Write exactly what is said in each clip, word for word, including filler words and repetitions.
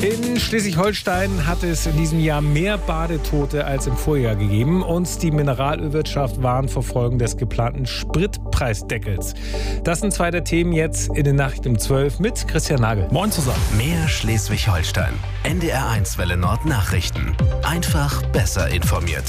In Schleswig-Holstein hat es in diesem Jahr mehr Badetote als im Vorjahr gegeben und die Mineralölwirtschaft warnt vor Folgen des geplanten Spritpreisdeckels. Das sind zwei der Themen jetzt in den Nachrichten um zwölf mit Christian Nagel. Moin zusammen. Mehr Schleswig-Holstein. N D R eins Welle Nord Nachrichten. Einfach besser informiert.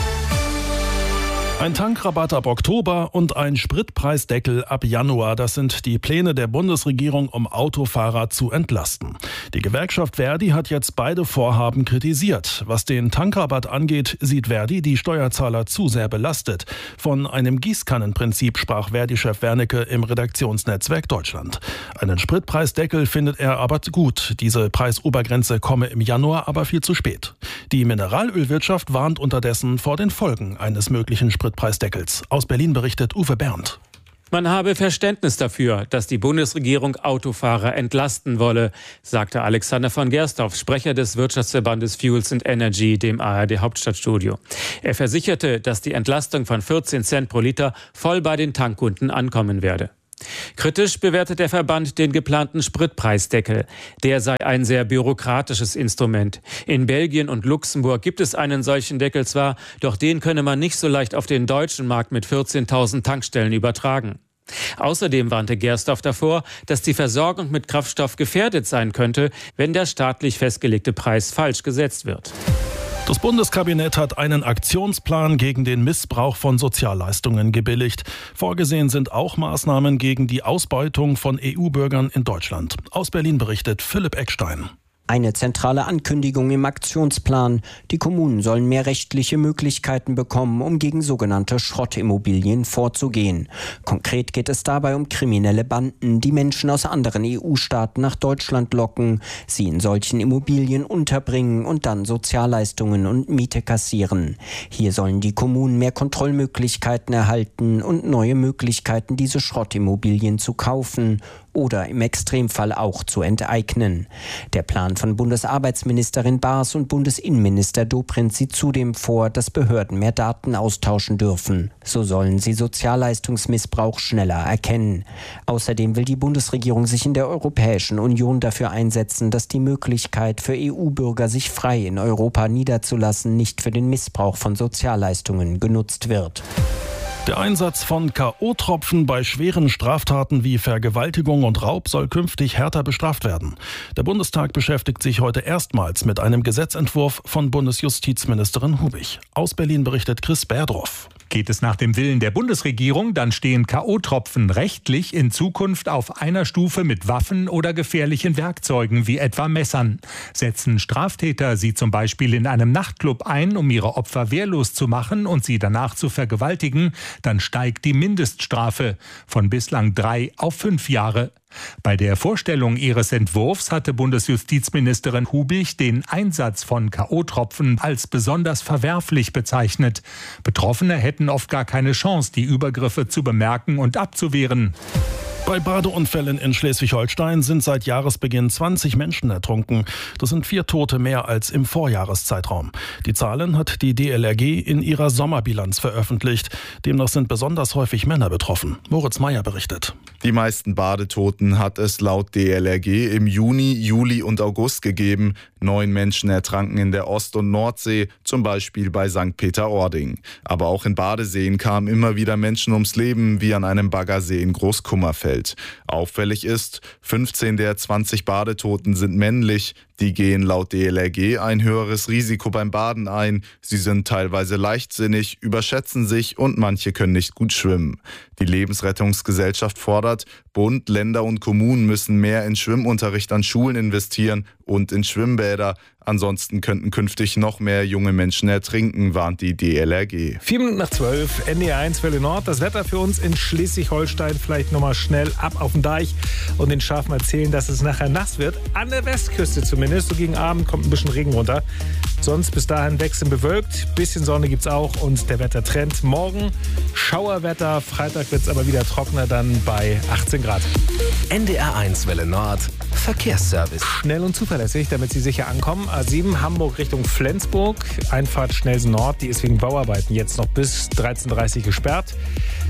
Ein Tankrabatt ab Oktober und ein Spritpreisdeckel ab Januar. Das sind die Pläne der Bundesregierung, um Autofahrer zu entlasten. Die Gewerkschaft Verdi hat jetzt beide Vorhaben kritisiert. Was den Tankrabatt angeht, sieht Verdi die Steuerzahler zu sehr belastet. Von einem Gießkannenprinzip sprach Verdi-Chef Wernicke im Redaktionsnetzwerk Deutschland. Einen Spritpreisdeckel findet er aber gut. Diese Preisobergrenze komme im Januar aber viel zu spät. Die Mineralölwirtschaft warnt unterdessen vor den Folgen eines möglichen Spritpreisdeckels. Preisdeckels. Aus Berlin berichtet Uwe Berndt. Man habe Verständnis dafür, dass die Bundesregierung Autofahrer entlasten wolle, sagte Alexander von Gersdorf, Sprecher des Wirtschaftsverbandes Fuels and Energy, dem A R D-Hauptstadtstudio. Er versicherte, dass die Entlastung von vierzehn Cent pro Liter voll bei den Tankkunden ankommen werde. Kritisch bewertet der Verband den geplanten Spritpreisdeckel. Der sei ein sehr bürokratisches Instrument. In Belgien und Luxemburg gibt es einen solchen Deckel zwar, doch den könne man nicht so leicht auf den deutschen Markt mit vierzehntausend Tankstellen übertragen. Außerdem warnte Gersdorf davor, dass die Versorgung mit Kraftstoff gefährdet sein könnte, wenn der staatlich festgelegte Preis falsch gesetzt wird. Das Bundeskabinett hat einen Aktionsplan gegen den Missbrauch von Sozialleistungen gebilligt. Vorgesehen sind auch Maßnahmen gegen die Ausbeutung von E U-Bürgern in Deutschland. Aus Berlin berichtet Philipp Eckstein. Eine zentrale Ankündigung im Aktionsplan. Die Kommunen sollen mehr rechtliche Möglichkeiten bekommen, um gegen sogenannte Schrottimmobilien vorzugehen. Konkret geht es dabei um kriminelle Banden, die Menschen aus anderen E U-Staaten nach Deutschland locken, sie in solchen Immobilien unterbringen und dann Sozialleistungen und Miete kassieren. Hier sollen die Kommunen mehr Kontrollmöglichkeiten erhalten und neue Möglichkeiten, diese Schrottimmobilien zu kaufen oder im Extremfall auch zu enteignen. Der Plan von Bundesarbeitsministerin Baas und Bundesinnenminister Dobrindt sieht zudem vor, dass Behörden mehr Daten austauschen dürfen. So sollen sie Sozialleistungsmissbrauch schneller erkennen. Außerdem will die Bundesregierung sich in der Europäischen Union dafür einsetzen, dass die Möglichkeit für E U-Bürger, sich frei in Europa niederzulassen, nicht für den Missbrauch von Sozialleistungen genutzt wird. Der Einsatz von K O-Tropfen bei schweren Straftaten wie Vergewaltigung und Raub soll künftig härter bestraft werden. Der Bundestag beschäftigt sich heute erstmals mit einem Gesetzentwurf von Bundesjustizministerin Hubig. Aus Berlin berichtet Chris Berdorf. Geht es nach dem Willen der Bundesregierung, dann stehen K O-Tropfen rechtlich in Zukunft auf einer Stufe mit Waffen oder gefährlichen Werkzeugen wie etwa Messern. Setzen Straftäter sie zum Beispiel in einem Nachtclub ein, um ihre Opfer wehrlos zu machen und sie danach zu vergewaltigen, dann steigt die Mindeststrafe von bislang drei auf fünf Jahre. Bei der Vorstellung ihres Entwurfs hatte Bundesjustizministerin Hubig den Einsatz von K O-Tropfen als besonders verwerflich bezeichnet. Betroffene hätten oft gar keine Chance, die Übergriffe zu bemerken und abzuwehren. Bei Badeunfällen in Schleswig-Holstein sind seit Jahresbeginn zwanzig Menschen ertrunken. Das sind vier Tote mehr als im Vorjahreszeitraum. Die Zahlen hat die D L R G in ihrer Sommerbilanz veröffentlicht. Demnach sind besonders häufig Männer betroffen. Moritz Meyer berichtet. Die meisten Badetoten hat es laut D L R G im Juni, Juli und August gegeben. Neun Menschen ertranken in der Ost- und Nordsee, zum Beispiel bei Sankt Peter-Ording. Aber auch in Badeseen kamen immer wieder Menschen ums Leben, wie an einem Baggersee in Großkummerfeld. Auffällig ist, fünfzehn der zwanzig Badetoten sind männlich. Die gehen laut D L R G ein höheres Risiko beim Baden ein. Sie sind teilweise leichtsinnig, überschätzen sich und manche können nicht gut schwimmen. Die Lebensrettungsgesellschaft fordert, Bund, Länder und Kommunen müssen mehr in Schwimmunterricht an Schulen investieren und in Schwimmbäder. Ansonsten könnten künftig noch mehr junge Menschen ertrinken, warnt die D L R G. Vier Minuten nach zwölf, N D R eins Welle Nord. Das Wetter für uns in Schleswig-Holstein. Vielleicht nochmal schnell ab auf den Deich und den Schafen erzählen, dass es nachher nass wird. An der Westküste zumindest. So gegen Abend kommt ein bisschen Regen runter. Sonst bis dahin wechselnd bewölkt. Bisschen Sonne gibt's auch und der Wettertrend. Morgen Schauerwetter. Freitag wird's aber wieder trockener, dann bei achtzehn Grad. N D R eins Welle Nord. Verkehrsservice. Schnell und zuverlässig, damit Sie sicher ankommen. A sieben Hamburg Richtung Flensburg. Einfahrt Schnelsen Nord. Die ist wegen Bauarbeiten jetzt noch bis dreizehn Uhr dreißig gesperrt.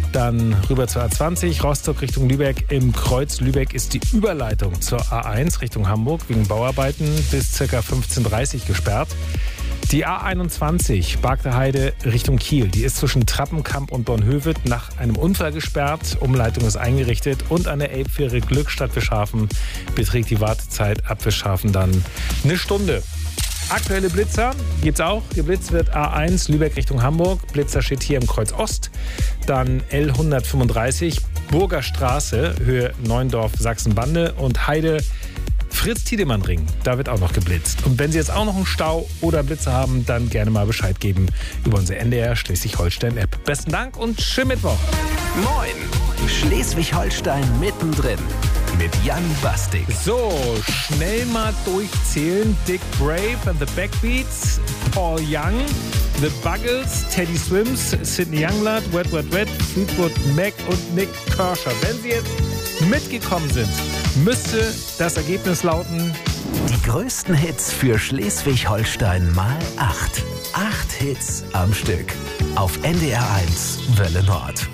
Dann rüber zur A zwanzig, Rostock Richtung Lübeck. Im Kreuz Lübeck ist die Überleitung zur A eins Richtung Hamburg wegen Bauarbeiten bis ca. fünfzehn Uhr dreißig gesperrt. Die A einundzwanzig, Bargter Heide Richtung Kiel, die ist zwischen Trappenkamp und Bornhöved nach einem Unfall gesperrt. Umleitung ist eingerichtet und an der Elbfähre Glückstadt Fischhafen beträgt die Wartezeit ab Fischhafen dann eine Stunde. Aktuelle Blitzer gibt's auch. Geblitzt wird A eins Lübeck Richtung Hamburg. Blitzer steht hier im Kreuz Ost. Dann L hundertfünfunddreißig Burger Straße, Höhe Neuendorf, Sachsenbande und Heide Fritz-Tiedemann-Ring. Da wird auch noch geblitzt. Und wenn Sie jetzt auch noch einen Stau oder Blitzer haben, dann gerne mal Bescheid geben über unsere N D R Schleswig-Holstein-App. Besten Dank und schönen Mittwoch. Moin! Schleswig-Holstein mittendrin mit Jan Bastig. So, schnell mal durchzählen. Dick Brave and the Backbeats, Paul Young, The Buggles, Teddy Swims, Sidney Youngblood, Wet Wet Wet, Fleetwood Mac und Nick Kershaw. Wenn Sie jetzt mitgekommen sind, müsste das Ergebnis lauten: Die größten Hits für Schleswig-Holstein mal acht. Acht Hits am Stück. Auf N D R eins Welle Nord.